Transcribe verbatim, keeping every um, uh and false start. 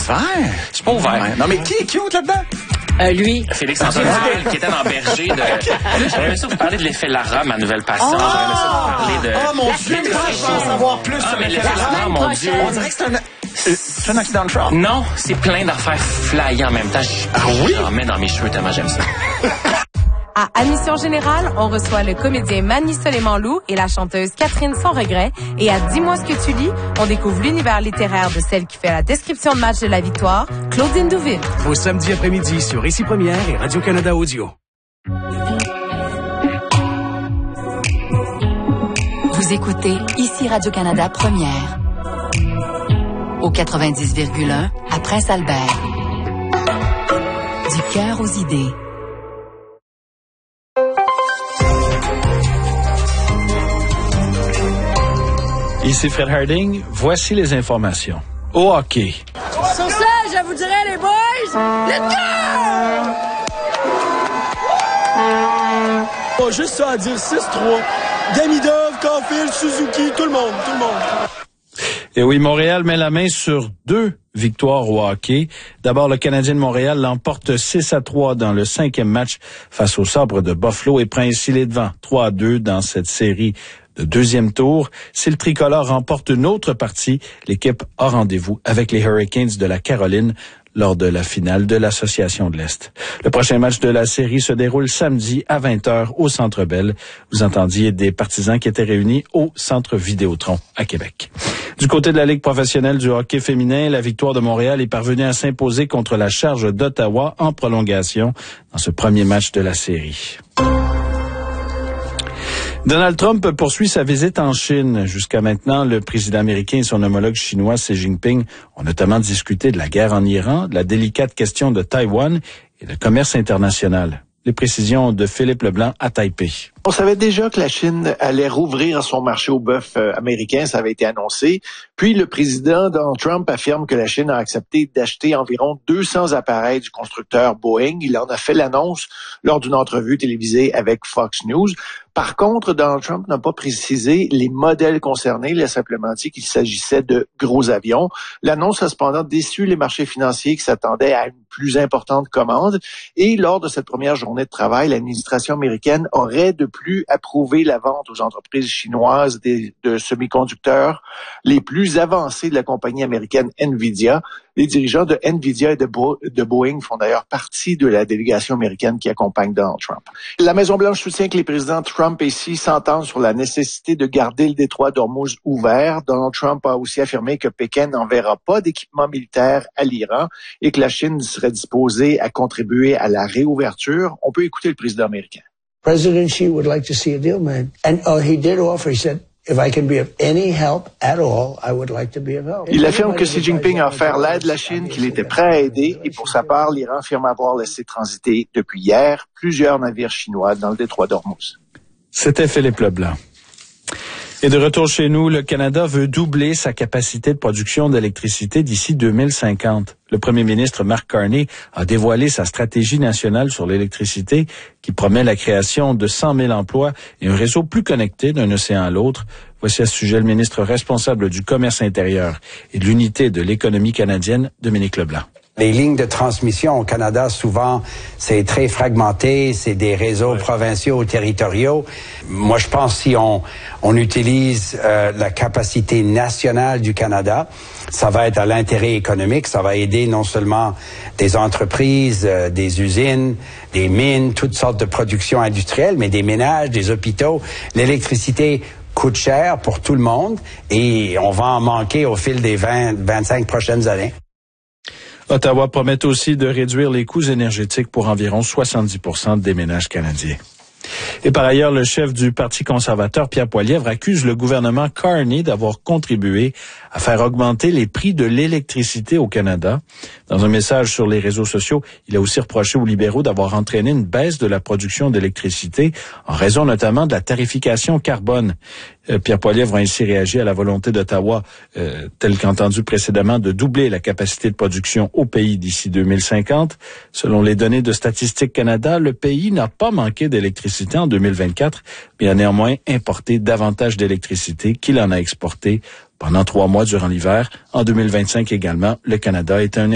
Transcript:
ouvert. C'est pas ouvert. Ouais. Non, mais qui est cute là-dedans? Euh, lui. Félix Antoine qui était dans Berger de... J'aurais aimé ça vous parler de l'effet Lara, ma nouvelle passion. Oh! J'aurais aimé ça vous parler de... Oh mon Dieu, mais je veux en savoir plus Ah, sur mais l'effet l'effet Lara. Lara, mon Dieu. On dirait que c'est un... C'est un accident de Trump. Non, c'est plein d'affaires flyées en même temps. Je, ah oui? J'en mets dans mes cheveux tellement j'aime ça. À Admission Générale, on reçoit le comédien Manny Soleiman-Loup et la chanteuse Catherine Sans Regret. Et à Dis-moi ce que tu lis, on découvre l'univers littéraire de celle qui fait la description de match de la victoire, Claudine Douville. Au samedi après-midi sur Ici Première et Radio-Canada Audio. Vous écoutez Ici Radio-Canada Première. Au quatre-vingt-dix virgule un à Prince-Albert. Du cœur aux idées. Ici Fred Harding, voici les informations. Au hockey. Sur ça, je vous dirais, les boys, let's go! Pas juste ça à dire six trois. Damidov, Caulfield, Suzuki, tout le monde, tout le monde. Et oui, Montréal met la main sur deux victoires au hockey. D'abord, le Canadien de Montréal l'emporte six à trois dans le cinquième match face aux Sabres de Buffalo et prend ainsi les devants trois à deux dans cette série de deuxième tour. Si le tricolore remporte une autre partie, l'équipe a rendez-vous avec les Hurricanes de la Caroline lors de la finale de l'Association de l'Est. Le prochain match de la série se déroule samedi à vingt heures au Centre Bell. Vous entendiez des partisans qui étaient réunis au Centre Vidéotron à Québec. Du côté de la Ligue professionnelle du hockey féminin, la Victoire de Montréal est parvenue à s'imposer contre la Charge d'Ottawa en prolongation dans ce premier match de la série. Donald Trump poursuit sa visite en Chine. Jusqu'à maintenant, le président américain et son homologue chinois Xi Jinping ont notamment discuté de la guerre en Iran, de la délicate question de Taïwan et de commerce international. Les précisions de Philippe Leblanc à Taipei. On savait déjà que la Chine allait rouvrir son marché au bœuf euh, américain, ça avait été annoncé. Puis le président Donald Trump affirme que la Chine a accepté d'acheter environ deux cents appareils du constructeur Boeing. Il en a fait l'annonce lors d'une entrevue télévisée avec Fox News. Par contre, Donald Trump n'a pas précisé les modèles concernés. Il a simplement dit qu'il s'agissait de gros avions. L'annonce a cependant déçu les marchés financiers qui s'attendaient à une plus importante commande. Et lors de cette première journée de travail, l'administration américaine aurait de plus approuvé la vente aux entreprises chinoises des, de semi-conducteurs les plus avancés de la compagnie américaine Nvidia. Les dirigeants de Nvidia et de, Bo- de Boeing font d'ailleurs partie de la délégation américaine qui accompagne Donald Trump. La Maison-Blanche soutient que les présidents Trump et Xi s'entendent sur la nécessité de garder le détroit d'Ormuz ouvert. Donald Trump a aussi affirmé que Pékin n'enverra pas d'équipement militaire à l'Iran et que la Chine serait disposée à contribuer à la réouverture. On peut écouter le président américain. President Xi would like to see a deal, man. And uh, he did offer, he said, if I can be of any help at all, I would like to be of help. Il affirme que Xi Jinping a offert l'aide à la Chine, qu'il était prêt à aider, et pour sa part, l'Iran affirme avoir laissé transiter depuis hier plusieurs navires chinois dans le détroit d'Ormuz. C'était Philippe Leblanc. Et de retour chez nous, le Canada veut doubler sa capacité de production d'électricité d'ici deux mille cinquante. Le premier ministre Mark Carney a dévoilé sa stratégie nationale sur l'électricité qui promet la création de cent mille emplois et un réseau plus connecté d'un océan à l'autre. Voici à ce sujet le ministre responsable du commerce intérieur et de l'unité de l'économie canadienne, Dominique Leblanc. Les lignes de transmission au Canada, souvent, c'est très fragmenté, c'est des réseaux ouais. provinciaux, territoriaux. Moi, je pense que si on, on utilise euh, la capacité nationale du Canada, ça va être à l'intérêt économique, ça va aider non seulement des entreprises, euh, des usines, des mines, toutes sortes de productions industrielles, mais des ménages, des hôpitaux. L'électricité coûte cher pour tout le monde et on va en manquer au fil des vingt, vingt-cinq prochaines années. Ottawa promet aussi de réduire les coûts énergétiques pour environ soixante-dix pour cent des ménages canadiens. Et par ailleurs, le chef du Parti conservateur, Pierre Poilievre, accuse le gouvernement Carney d'avoir contribué à faire augmenter les prix de l'électricité au Canada. Dans un message sur les réseaux sociaux, il a aussi reproché aux libéraux d'avoir entraîné une baisse de la production d'électricité en raison notamment de la tarification carbone. Euh, Pierre Poilievre a ainsi réagi à la volonté d'Ottawa, euh, telle qu'entendue précédemment, de doubler la capacité de production au pays d'ici deux mille cinquante. Selon les données de Statistique Canada, le pays n'a pas manqué d'électricité en deux mille vingt-quatre, mais a néanmoins importé davantage d'électricité qu'il en a exporté pendant trois mois durant l'hiver. En deux mille vingt-cinq également, le Canada est un